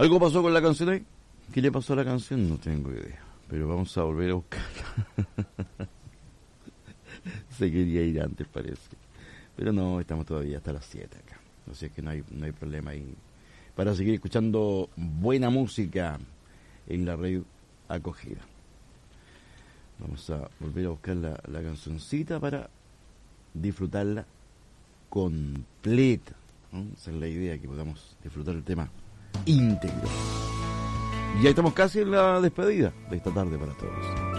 ¿Algo pasó con la canción ahí? ¿Qué le pasó a la canción? No tengo idea. Pero vamos a volver a buscarla. Se quería ir antes, parece. Pero no, estamos todavía hasta las 7 acá. Así es que no hay problema ahí. Para seguir escuchando buena música en la red acogida. Vamos a volver a buscar la cancioncita para disfrutarla completa, ¿no? Esa es la idea, que podamos disfrutar el tema íntegro. Y ya estamos casi en la despedida de esta tarde para todos.